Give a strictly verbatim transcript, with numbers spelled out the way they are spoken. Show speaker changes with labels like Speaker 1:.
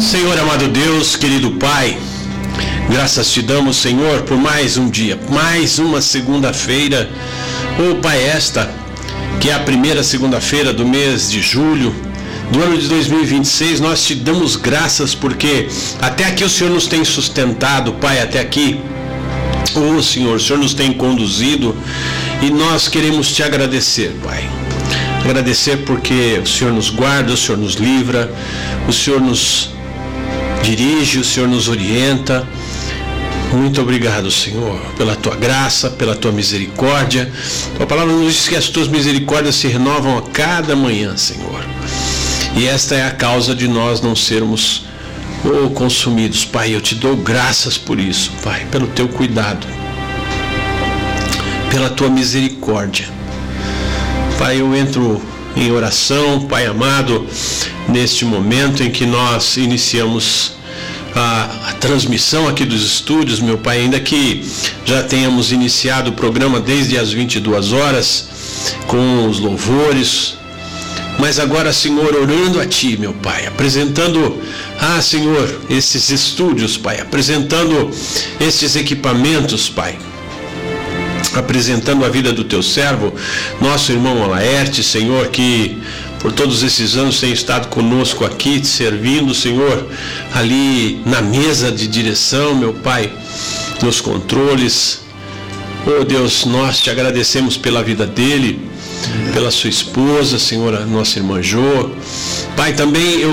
Speaker 1: Senhor amado Deus, querido Pai, graças te damos, Senhor, por mais um dia, mais uma segunda-feira. Oh Pai, esta que é a primeira segunda-feira do mês de julho do ano de dois mil e vinte e seis, nós te damos graças porque até aqui o Senhor nos tem sustentado, Pai, até aqui. Oh Senhor, o Senhor nos tem conduzido e nós queremos te agradecer, Pai. Agradecer porque o Senhor nos guarda, o Senhor nos livra, o Senhor nos dirige, o Senhor nos orienta. Muito obrigado, Senhor, pela tua graça, pela tua misericórdia. A palavra nos diz que as tuas misericórdias se renovam a cada manhã, Senhor. E esta é a causa de nós não sermos oh, consumidos. Pai, eu te dou graças por isso, Pai, pelo teu cuidado, pela tua misericórdia. Pai, eu entro em oração, Pai amado, neste momento em que nós iniciamos a, a transmissão aqui dos estúdios, meu Pai, ainda que já tenhamos iniciado o programa desde as vinte e duas horas, com os louvores, mas agora, Senhor, orando a Ti, meu Pai, apresentando, ah, Senhor, esses estúdios, Pai, apresentando esses equipamentos, Pai, apresentando a vida do Teu servo, nosso irmão Alaerte, Senhor, que por todos esses anos tem estado conosco aqui, te servindo, Senhor, ali na mesa de direção, meu Pai, nos controles. Oh Deus, nós te agradecemos pela vida dele, pela sua esposa, Senhor, a nossa irmã Jo. Pai, também eu